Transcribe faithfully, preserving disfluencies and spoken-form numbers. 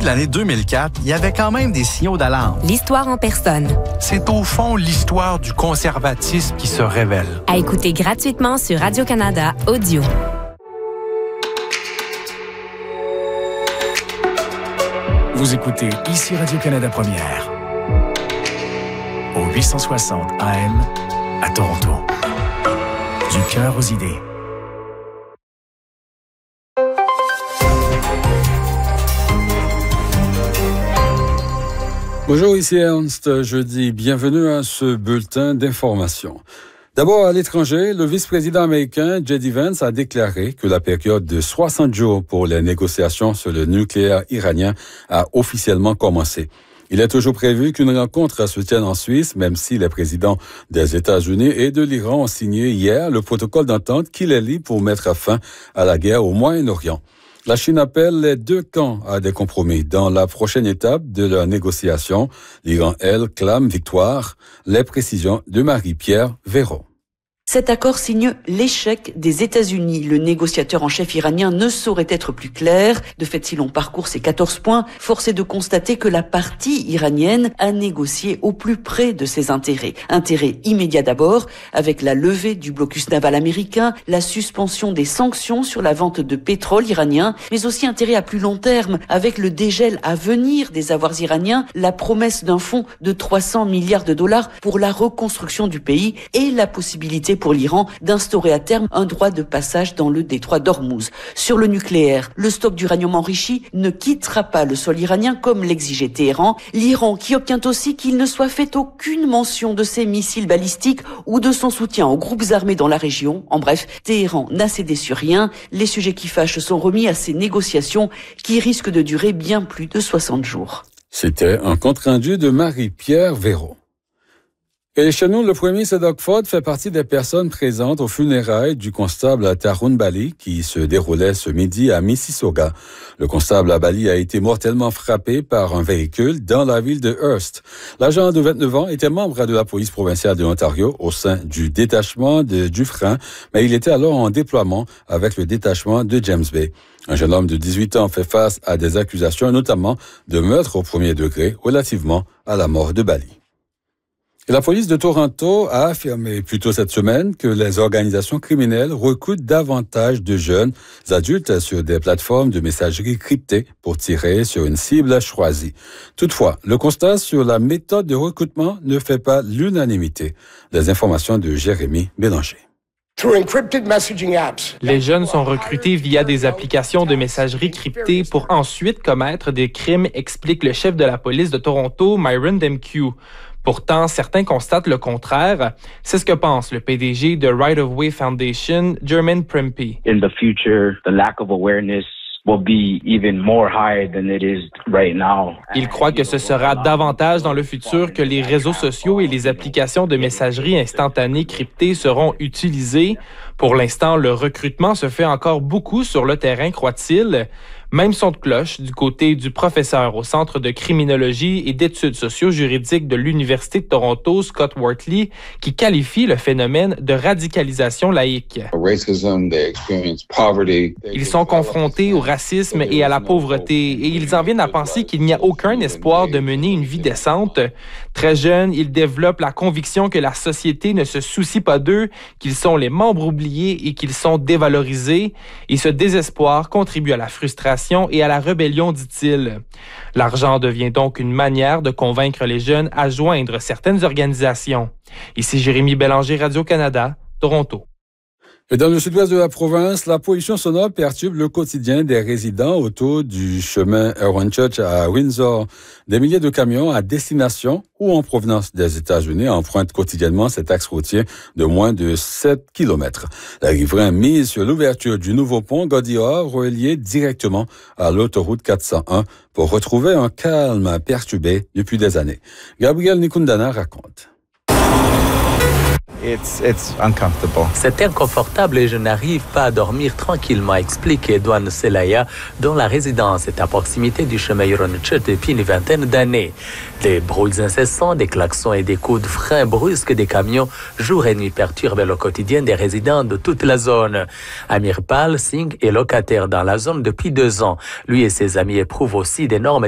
de l'année deux mille quatre, il y avait quand même des signaux d'alarme. L'histoire en personne. C'est au fond l'histoire du conservatisme qui se révèle. À écouter gratuitement sur Radio-Canada Audio. Vous écoutez ici Radio-Canada Première. Au huit cent soixante A M à Toronto. Du cœur aux idées. Bonjour, ici Ernst. Je dis bienvenue à ce bulletin d'information. D'abord, à l'étranger, le vice-président américain J D Vance a déclaré que la période de soixante jours pour les négociations sur le nucléaire iranien a officiellement commencé. Il est toujours prévu qu'une rencontre se tienne en Suisse, même si les présidents des États-Unis et de l'Iran ont signé hier le protocole d'entente qui les lie pour mettre fin à la guerre au Moyen-Orient. La Chine appelle les deux camps à des compromis. Dans la prochaine étape de la négociation, l'Iran, elle, clame victoire. Les précisions de Marie-Pierre Véraud. Cet accord signe l'échec des États-Unis. Le négociateur en chef iranien ne saurait être plus clair. De fait, si l'on parcourt ces quatorze points, force est de constater que la partie iranienne a négocié au plus près de ses intérêts. Intérêt immédiat d'abord, avec la levée du blocus naval américain, la suspension des sanctions sur la vente de pétrole iranien, mais aussi intérêt à plus long terme, avec le dégel à venir des avoirs iraniens, la promesse d'un fonds de trois cents milliards de dollars pour la reconstruction du pays et la possibilité pour l'Iran d'instaurer à terme un droit de passage dans le détroit d'Ormuz. Sur le nucléaire, le stock d'uranium enrichi ne quittera pas le sol iranien comme l'exigeait Téhéran. L'Iran qui obtient aussi qu'il ne soit fait aucune mention de ses missiles balistiques ou de son soutien aux groupes armés dans la région. En bref, Téhéran n'a cédé sur rien. Les sujets qui fâchent sont remis à ces négociations qui risquent de durer bien plus de soixante jours. C'était un compte-rendu de Marie-Pierre Véraud. Et chez nous, le premier ministre Doug Ford fait partie des personnes présentes aux funérailles du constable à Tarun Bali qui se déroulait ce midi à Mississauga. Le constable à Bali a été mortellement frappé par un véhicule dans la ville de Hearst. L'agent de vingt-neuf ans était membre de la police provinciale de l'Ontario au sein du détachement de Dufresne, mais il était alors en déploiement avec le détachement de James Bay. Un jeune homme de dix-huit ans fait face à des accusations, notamment de meurtre au premier degré relativement à la mort de Bali. Et la police de Toronto a affirmé plus tôt cette semaine que les organisations criminelles recrutent davantage de jeunes adultes sur des plateformes de messagerie cryptées pour tirer sur une cible choisie. Toutefois, le constat sur la méthode de recrutement ne fait pas l'unanimité. Les informations de Jérémy Bélanger. Les jeunes sont recrutés via des applications de messagerie cryptées pour ensuite commettre des crimes, explique le chef de la police de Toronto, Myron Demkew. Pourtant, certains constatent le contraire. C'est ce que pense le P D G de Right of Way Foundation, Jermaine Prempeh. In the future, the lack of awareness will be even more higher than it is right now. Il croit que ce sera davantage dans le futur que les réseaux sociaux et les applications de messagerie instantanée cryptées seront utilisées. Pour l'instant, le recrutement se fait encore beaucoup sur le terrain, croit-il. Même son de cloche du côté du professeur au Centre de criminologie et d'études socio-juridiques de l'Université de Toronto, Scott Wortley, qui qualifie le phénomène de radicalisation laïque. Ils sont confrontés au racisme et à la pauvreté et ils en viennent à penser qu'il n'y a aucun espoir de mener une vie décente. Très jeunes, ils développent la conviction que la société ne se soucie pas d'eux, qu'ils sont les membres oubliés et qu'ils sont dévalorisés. Et ce désespoir contribue à la frustration et à la rébellion, dit-il. L'argent devient donc une manière de convaincre les jeunes à joindre certaines organisations. Ici Jérémy Bélanger, Radio-Canada, Toronto. Et dans le sud-ouest de la province, la pollution sonore perturbe le quotidien des résidents autour du chemin Erwin Church à Windsor. Des milliers de camions à destination ou en provenance des États-Unis empruntent quotidiennement cet axe routier de moins de sept kilomètres. Les riverains misent sur l'ouverture du nouveau pont Gaudior relié directement à l'autoroute quatre cent un pour retrouver un calme perturbé depuis des années. Gabriel Nikundana raconte. It's, it's uncomfortable. C'est inconfortable et je n'arrive pas à dormir tranquillement, explique Edouane Selaya, dont la résidence est à proximité du chemin Huron-Church depuis une vingtaine d'années. Des brouilles incessants, des klaxons et des coups de frein brusques des camions jour et nuit perturbent le quotidien des résidents de toute la zone. Amirpal Singh est locataire dans la zone depuis deux ans. Lui et ses amis éprouvent aussi d'énormes